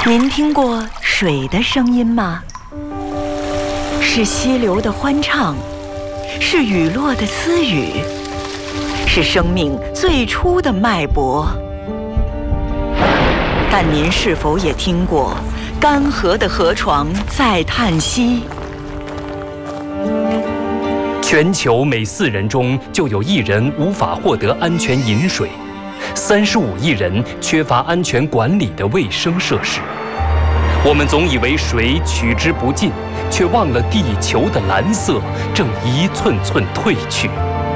您听过水的声音吗？是溪流的欢唱，是雨落的私语，是生命最初的脉搏。但您是否也听过干涸的河床在叹息？ 全球每4人中就有1人无法获得安全饮水，35亿人缺乏安全管理的卫生设施。我们总以为水取之不尽，却忘了地球的蓝色正一寸寸褪去。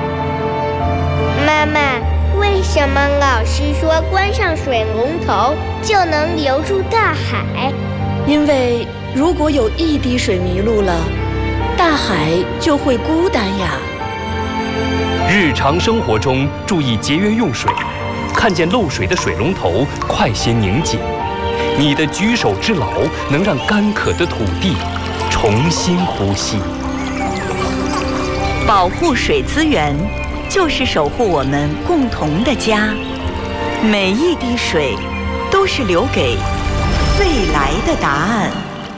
妈妈，为什么老师说关上水龙头就能流入大海？ 因为如果有一滴水迷路了，大海就会孤单呀。 日常生活中注意节约用水，看见漏水的水龙头快些拧紧。你的举手之劳能让干渴的土地重新呼吸。 保护水资源，就是守护我们共同的家。每一滴水，都是留给未来的答案。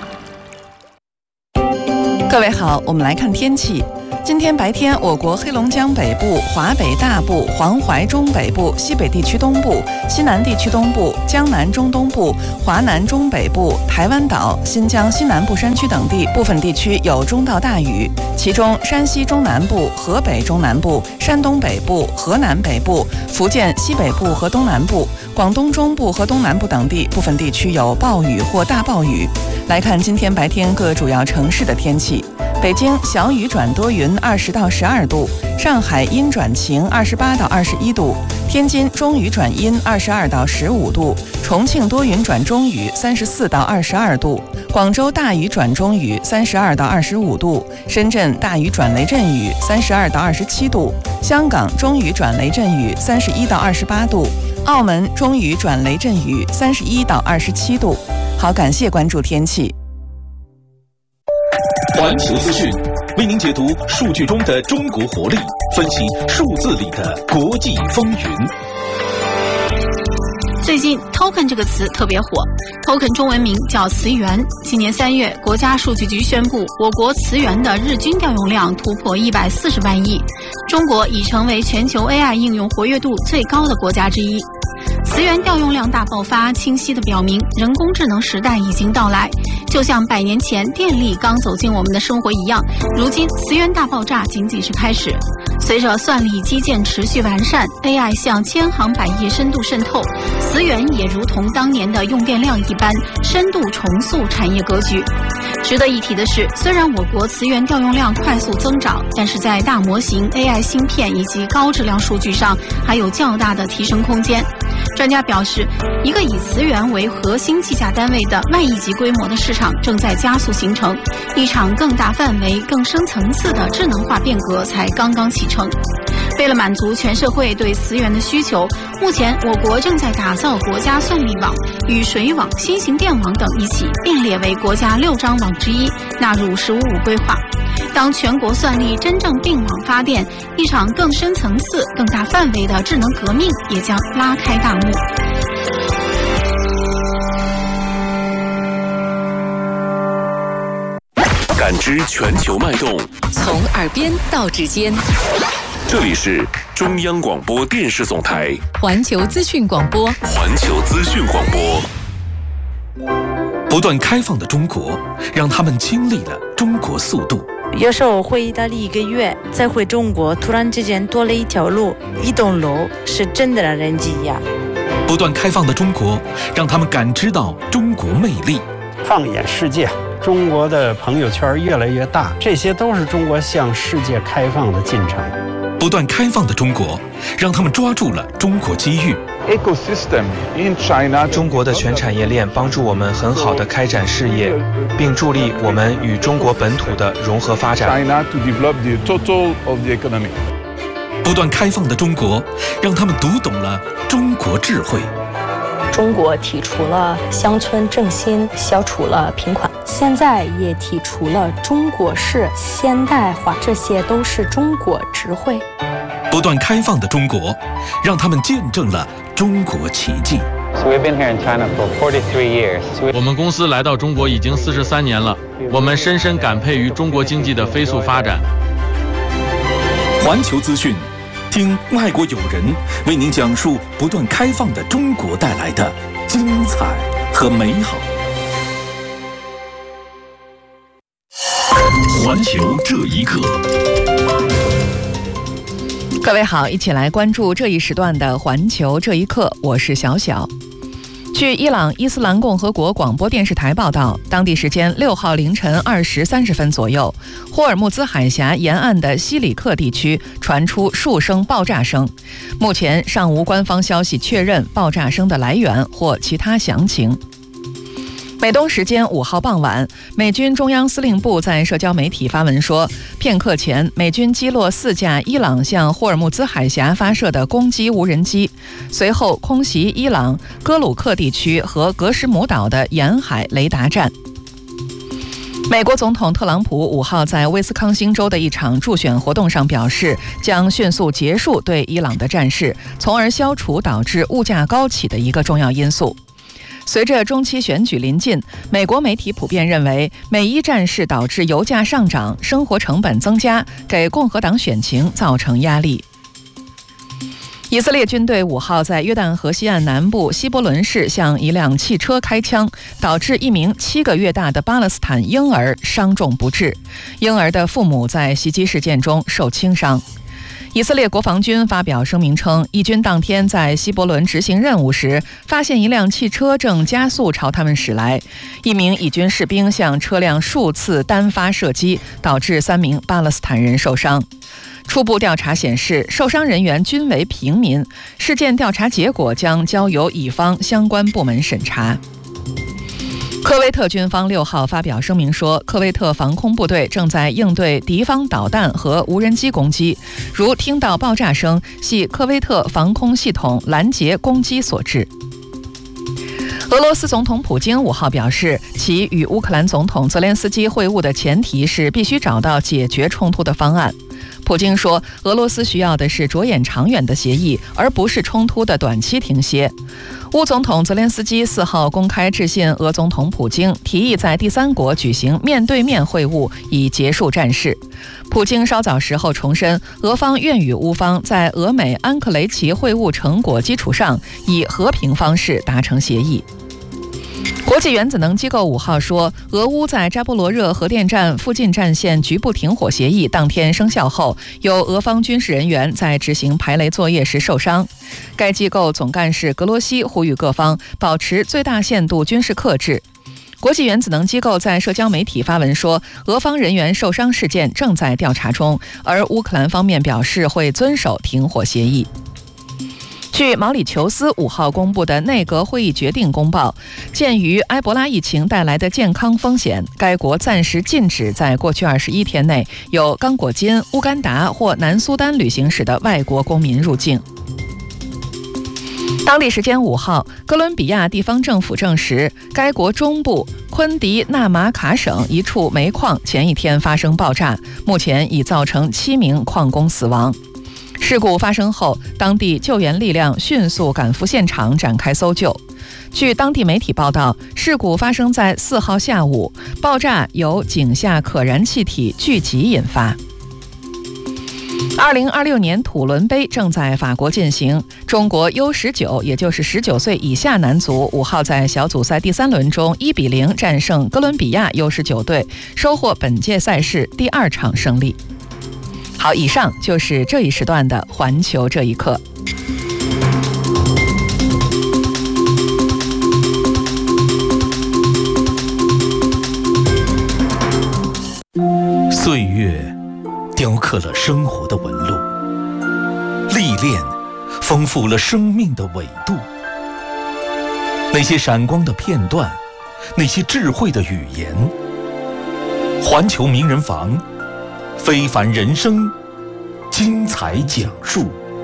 各位好，我们来看天气。今天白天，我国黑龙江北部、华北大部、黄淮中北部、西北地区东部、西南地区东部、江南中东部、华南中北部、台湾岛、新疆西南部山区等地部分地区有中到大雨，其中山西中南部、河北中南部、山东北部、河南北部、福建西北部和东南部、广东中部和东南部等地部分地区有暴雨或大暴雨。来看今天白天各主要城市的天气。北京小雨转多云，20到12度；上海阴转晴，28到21度；天津中雨转阴，22到15度；重庆多云转中雨，34到22度；广州大雨转中雨，32到25度；深圳大雨转雷阵雨，32到27度；香港中雨转雷阵雨，31到28度；澳门中雨转雷阵雨，31到27度。好，感谢关注天气。 环球资讯为您解读数据中的中国活力，分析数字里的国际风云。 最近 token 这个词特别火， token 中文名叫词源。今年3月，国家数据局宣布，我国词源的日均调用量突破140万亿，中国已成为全球 AI 应用活跃度最高的国家之一。词源调用量大爆发，清晰地表明人工智能时代已经到来。就像100年前电力刚走进我们的生活一样，如今词源大爆炸仅仅是开始。随着算力基建持续完善， AI 向千行百业深度渗透，词源也如同当年的用电量一般，深度重塑产业格局。值得一提的是，虽然我国词源调用量快速增长，但是在大模型、AI 芯片以及高质量数据上还有较大的提升空间。专家表示，一个以词源为核心计价单位的万亿级规模的市场正在加速形成，一场更大范围、更深层次的智能化变革才刚刚启程。为了满足全社会对词源的需求，目前我国正在打造国家算力网，与水网、新型电网等一起并列为国家6张网之一，纳入“15+5”规划。当全国算力真正并网发电，一场更深层次、更大范围的智能革命也将拉开大幕。 感知全球脉动， 从耳边到指尖。 这里是中央广播电视总台环球资讯广播。 环球资讯广播。不断开放的中国，让他们经历了中国速度。 有时候回意大利1个月，再回中国，突然之间多了一条路、一栋楼，是真的让人惊讶。 不断开放的中国，让他们感知到中国魅力。 放眼世界，中国的朋友圈越来越大，这些都是中国向世界开放的进程。 不断开放的中国，让他们抓住了中国机遇。 中国的全产业链帮助我们很好的开展事业，并助力我们与中国本土的融合发展。 不断开放的中国，让他们读懂了中国智慧。 中国提出了乡村振兴，消除了贫困，现在也提出了中国式现代化，这些都是中国智慧。 不断开放的中国，让他们见证了中国奇迹。 我们公司来到中国已经43年了，我们深深感佩于中国经济的飞速发展。 环球资讯，听外国友人为您讲述不断开放的中国带来的精彩和美好。环球这一刻， 各位好，一起来关注这一时段的环球这一刻，我是小小。据伊朗伊斯兰共和国广播电视台报道，当地时间6号凌晨20时30分左右，霍尔木兹海峡沿岸的西里克地区传出数声爆炸声。目前尚无官方消息确认爆炸声的来源或其他详情。美东时间5号傍晚，美军中央司令部在社交媒体发文说，片刻前美军击落4架伊朗向霍尔木兹海峡发射的攻击无人机，随后空袭伊朗哥鲁克地区和格什姆岛的沿海雷达站。美国总统特朗普5号在威斯康星州的一场助选活动上表示，将迅速结束对伊朗的战事，从而消除导致物价高企的一个重要因素。随着中期选举临近，美国媒体普遍认为美伊战事导致油价上涨、生活成本增加，给共和党选情造成压力。以色列军队5号在约旦河西岸南部希伯伦市向一辆汽车开枪，导致一名7个月大的巴勒斯坦婴儿伤重不治，婴儿的父母在袭击事件中受轻伤。以色列国防军发表声明称，义军当天在希伯伦执行任务时，发现一辆汽车正加速朝他们驶来，一名以军士兵向车辆数次单发射击，导致3名巴勒斯坦人受伤。初步调查显示，受伤人员均为平民，事件调查结果将交由以方相关部门审查。科威特军方6号发表声明说，科威特防空部队正在应对敌方导弹和无人机攻击，如听到爆炸声，系科威特防空系统拦截攻击所致。俄罗斯总统普京5号表示，其与乌克兰总统泽连斯基会晤的前提是必须找到解决冲突的方案。普京说，俄罗斯需要的是着眼长远的协议，而不是冲突的短期停歇。乌总统泽连斯基4号公开致信俄总统普京，提议在第三国举行面对面会晤，以结束战事。普京稍早时候重申，俄方愿与乌方在俄美安克雷奇会晤成果基础上，以和平方式达成协议。国际原子能机构5号说，俄乌在扎波罗热核电站附近战线局部停火协议当天生效后，有俄方军事人员在执行排雷作业时受伤。该机构总干事格罗西呼吁各方保持最大限度军事克制。国际原子能机构在社交媒体发文说，俄方人员受伤事件正在调查中，而乌克兰方面表示会遵守停火协议。据毛里求斯5号公布的内阁会议决定公报，鉴于埃博拉疫情带来的健康风险，该国暂时禁止在过去21天内有刚果金、乌干达或南苏丹旅行史的外国公民入境。当地时间5号，哥伦比亚地方政府证实，该国中部昆迪纳马卡省一处煤矿前一天发生爆炸，目前已造成7名矿工死亡。事故发生后，当地救援力量迅速赶赴现场展开搜救。据当地媒体报道，事故发生在4号下午，爆炸由井下可燃气体聚集引发。2026年土伦杯正在法国进行，中国 U19， 也就是19岁以下男足5号在小组赛第3轮中1-0战胜哥伦比亚 U19 队，收获本届赛事第2场胜利。好，以上就是这一时段的环球这一刻。 岁月雕刻了生活的纹路，历练丰富了生命的纬度。那些闪光的片段，那些智慧的语言，环球名人房，非凡人生，精彩讲述。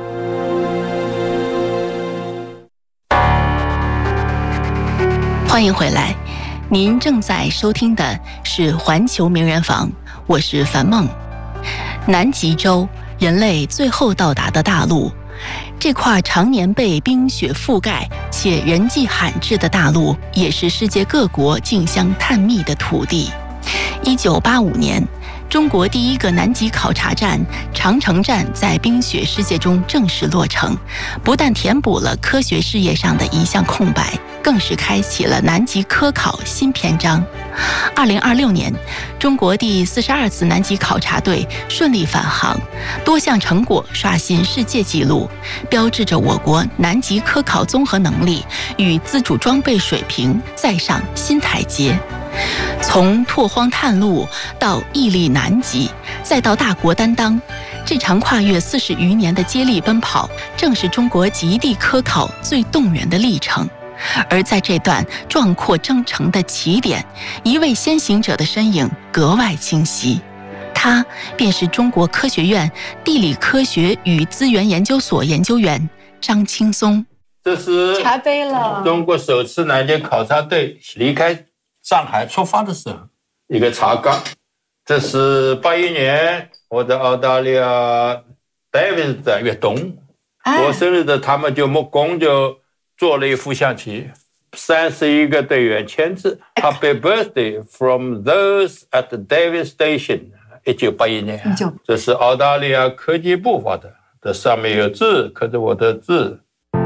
欢迎回来，您正在收听的是环球名人房，我是樊梦。南极洲，人类最后到达的大陆， 这块常年被冰雪覆盖且人迹罕至的大陆，也是世界各国竞相探秘的土地。1985年，中国第一个南极考察站长城站在冰雪世界中正式落成，不但填补了科学事业上的一项空白，更是开启了南极科考新篇章。2026年，中国第42次南极考察队顺利返航，多项成果刷新世界纪录，标志着我国南极科考综合能力与自主装备水平再上新台阶。从拓荒探路到屹立南极，再到大国担当，这场跨越40余年的接力奔跑，正是中国极地科考最动人的历程。而在这段壮阔征程的起点，一位先行者的身影格外清晰，他便是中国科学院地理科学与资源研究所研究员张青松。 这是茶杯了。 中国首次南极考察队离开上海出发的时候，一个茶缸。这是81年我在澳大利亚戴维斯站越冬，我生日的他们就木工就做了一幅象棋，31个队员签字 Happy birthday from those at Davis Station。 1981年，这是澳大利亚科技部发的，这上面有字，刻着我的字。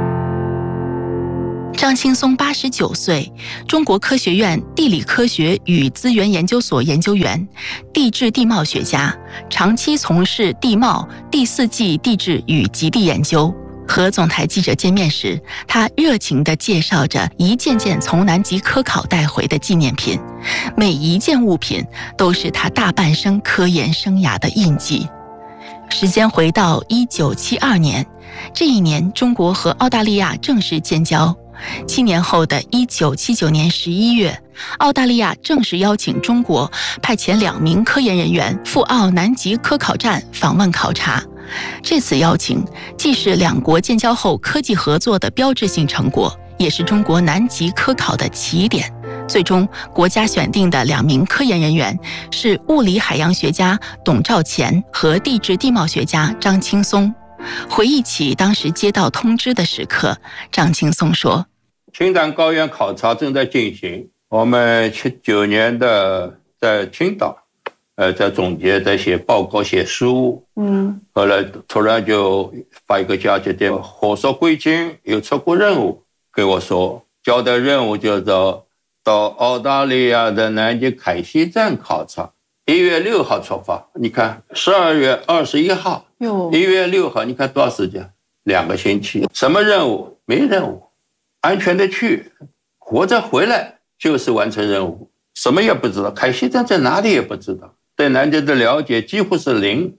张青松89岁，中国科学院地理科学与资源研究所研究员，地质地貌学家，长期从事地貌、第4纪地质与极地研究。和总台记者见面时，他热情地介绍着一件件从南极科考带回的纪念品，每一件物品都是他大半生科研生涯的印记。时间回到1972年，这一年中国和澳大利亚正式建交。7年后的1979年11月，澳大利亚正式邀请中国派遣2名科研人员赴澳南极科考站访问考察。这次邀请既是两国建交后科技合作的标志性成果，也是中国南极科考的起点。最终，国家选定的2名科研人员是物理海洋学家董兆乾和地质地貌学家张青松。回忆起当时接到通知的时刻，张青松说： 青藏高原考察正在进行，我们79年的在青岛在总结，在写报告写书，后来突然就发一个消息电话，火速归京，有出国任务给我说，交代任务就到澳大利亚的南极凯西站考察，1月6号出发。你看12月21号1月6号，你看多少时间？2个星期。什么任务？没任务，安全的去，活着回来就是完成任务。什么也不知道，凯西站在哪里也不知道，对南极的了解几乎是0。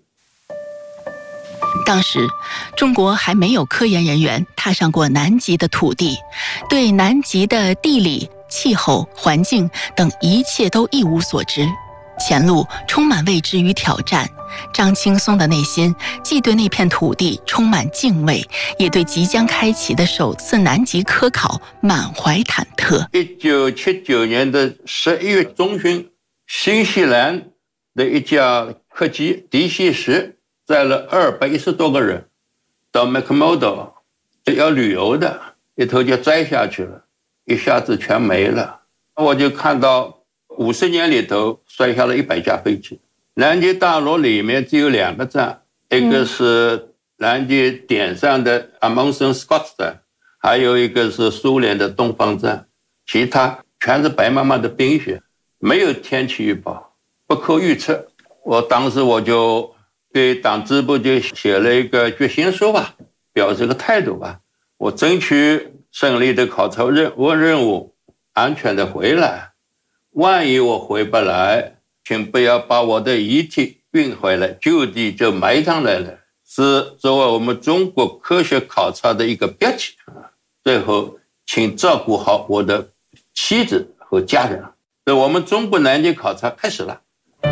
当时中国还没有科研人员踏上过南极的土地，对南极的地理、气候、环境等一切都一无所知，前路充满未知与挑战。张青松的内心既对那片土地充满敬畏，也对即将开启的首次南极科考满怀忐忑。 1979年的11月中旬，新西兰的一架客机迪西什载了210多个人到 McMurdo， 要旅游的，一头就栽下去了，一下子全没了。我就看到50年里头摔下了100架飞机。南极大陆里面只有2个站，一个是南极点上的 Amundsen Scott 站，还有一个是苏联的东方站，其他全是白茫茫的冰雪，没有天气预报，不可预测。我当时我就给党支部就写了一个决心书吧，表示个态度吧，我争取胜利的考察任务，安全的回来。万一我回不来，请不要把我的遗体运回来，就地就埋葬来了，是作为我们中国科学考察的一个标记。最后，请照顾好我的妻子和家人。我们中国南极考察开始了。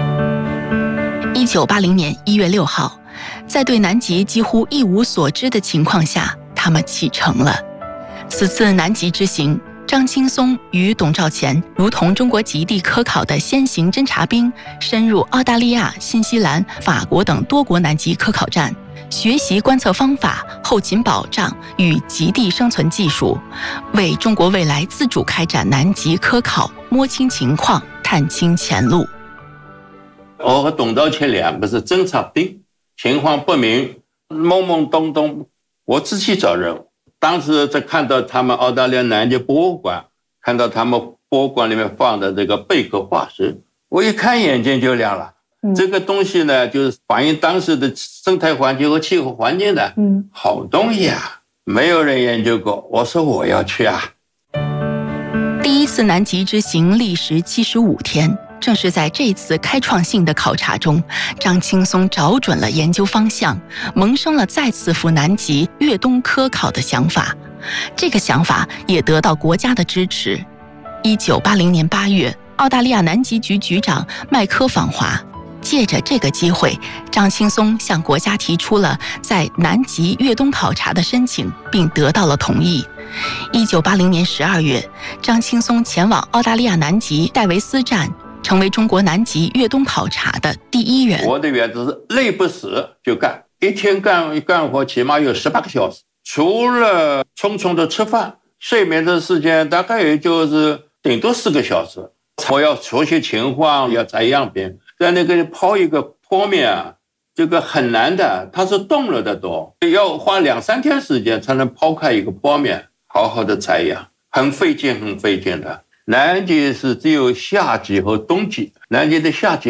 1980年1月6号，在对南极几乎一无所知的情况下，他们启程了。此次南极之行张青松与董兆乾如同中国极地科考的先行侦察兵，深入澳大利亚、新西兰、法国等多国南极科考站，学习观测方法、后勤保障与极地生存技术，为中国未来自主开展南极科考摸清情况、探清前路。 我和董兆乾两个是侦察兵，情况不明，懵懵懂懂，我自己找任务。当时在看到他们澳大利亚南极博物馆，看到他们博物馆里面放的这个贝壳化石，我一看眼睛就亮了。这个东西呢，就是反映当时的生态环境和气候环境的好东西啊，没有人研究过。我说我要去啊。 第一次南极之行历时75天，正是在这次开创性的考察中，张青松找准了研究方向，萌生了再次赴南极越冬科考的想法。这个想法也得到国家的支持。1980年8月，澳大利亚南极局局长麦科访华，借着这个机会，张青松向国家提出了在南极越冬考察的申请，并得到了同意。1980年12月，张青松前往澳大利亚南极戴维斯站，成为中国南极越冬考察的第一人。 我的原则是累不死就干，一天干活起码有18个小时，除了匆匆的吃饭，睡眠的时间大概也就是顶多4个小时。我要熟悉情况，要采样品，在那个抛一个坡面啊，这个很难的，它是动了的多，要花2-3天时间才能抛开一个坡面，好好的采样，很费劲的。南极是只有夏季和冬季，南极的夏季